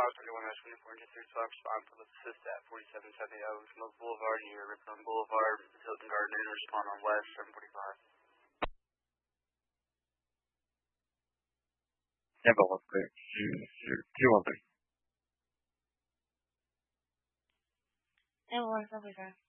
31-24 District, so I respond to the assist at 4770 Smith Boulevard near Ripon Boulevard, Hilton Garden Inn, respond on West 745. Never was clear. 213. Never was,